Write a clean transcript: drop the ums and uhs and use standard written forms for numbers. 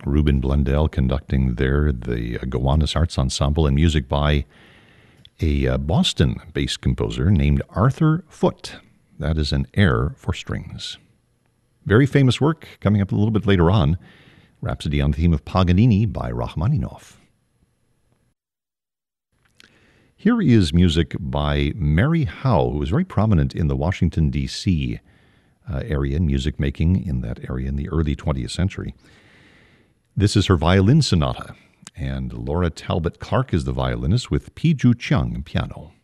Ruben Blundell conducting there, the Gowanus Arts Ensemble, and music by a Boston-based composer named Arthur Foote. That is an air for strings. Very famous work coming up a little bit later on, Rhapsody on the Theme of Paganini by Rachmaninoff. Here is music by Mary Howe, who was very prominent in the Washington, D.C. Area, music making in that area in the early 20th century. This is her violin sonata, and Laura Talbot Clark is the violinist with Pi Ju Chiang piano.